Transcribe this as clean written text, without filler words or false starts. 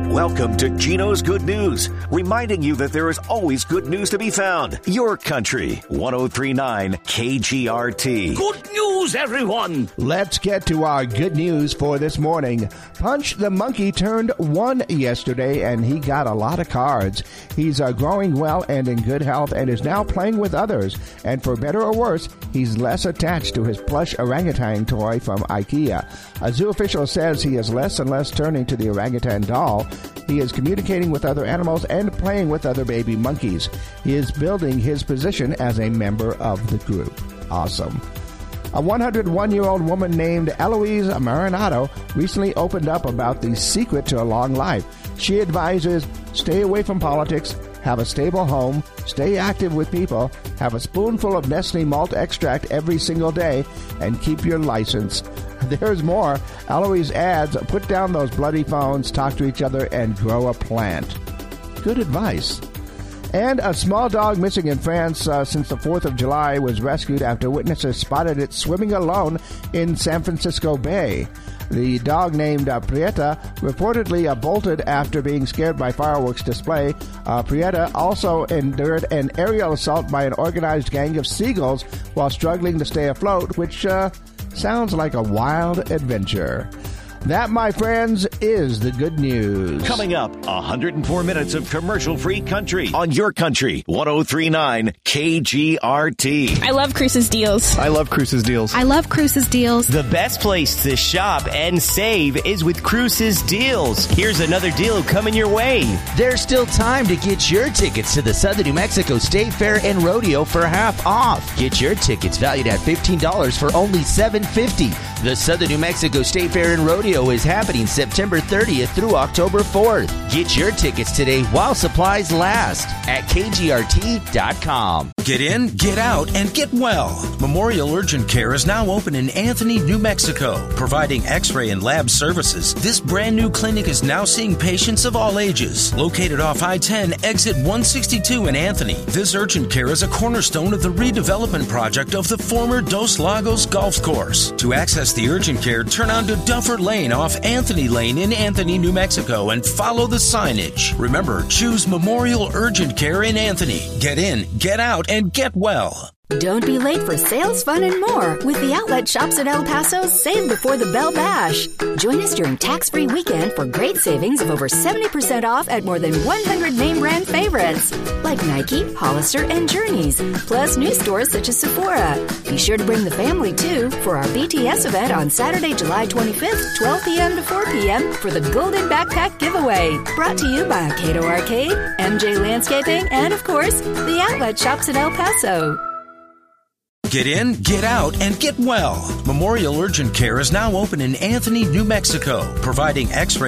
Welcome to Gino's Good News, reminding you that there is always good news to be found. Your country, 103.9 KGRT. Good news, everyone! Let's get to our good news for this morning. Punch the Monkey turned 1 yesterday, and he got a lot of cards. He's growing well and in good health and is now playing with others. And for better or worse, he's less attached to his plush orangutan toy from IKEA. A zoo official says he is less and less turning to the orangutan doll. He is communicating with other animals and playing with other baby monkeys. He is building his position as a member of the group. Awesome. A 101-year-old woman named Eloise Marinato recently opened up about the secret to a long life. She advises stay away from politics, have a stable home, stay active with people, have a spoonful of Nestle malt extract every single day, and keep your license. There's more. Eloise adds, put down those bloody phones, talk to each other, and grow a plant. Good advice. And a small dog missing in France since the 4th of July was rescued after witnesses spotted it swimming alone in San Francisco Bay. The dog named Prieta reportedly bolted after being scared by fireworks display. Prieta also endured an aerial assault by an organized gang of seagulls while struggling to stay afloat, which sounds like a wild adventure. That, my friends, is the good news. Coming up, 104 minutes of commercial-free country on your country, 103.9 KGRT. I love Cruise's deals. I love Cruise's deals. I love Cruise's deals. The best place to shop and save is with Cruise's deals. Here's another deal coming your way. There's still time to get your tickets to the Southern New Mexico State Fair and Rodeo for half off. Get your tickets valued at $15 for only $7.50. The Southern New Mexico State Fair and Rodeo is happening September 30th through October 4th. Get your tickets today while supplies last at KGRT.com. Get in, get out, and get well. Memorial Urgent Care is now open in Anthony, New Mexico, providing x-ray and lab services. This brand new clinic is now seeing patients of all ages. Located off I-10, exit 162 in Anthony, this urgent care is a cornerstone of the redevelopment project of the former Dos Lagos Golf Course. To access the urgent care, turn onto Duffer Lane off Anthony Lane in Anthony, New Mexico, and follow the signage. Remember, choose Memorial Urgent Care in Anthony. Get in, get out, and get well. Don't be late for sales, fun, and more with the Outlet Shops at El Paso's Save Before the Bell Bash. Join us during tax-free weekend for great savings of over 70% off at more than 100 name brand favorites like Nike, Hollister, and Journeys, plus new stores such as Sephora. Be sure to bring the family, too, for our BTS event on Saturday, July 25th, 12 p.m. to 4 p.m. for the Golden Backpack Giveaway. Brought to you by Cato Arcade, MJ Landscaping, and, of course, the Outlet Shops at El Paso. Get in, get out, and get well. Memorial Urgent Care is now open in Anthony, New Mexico, providing x-ray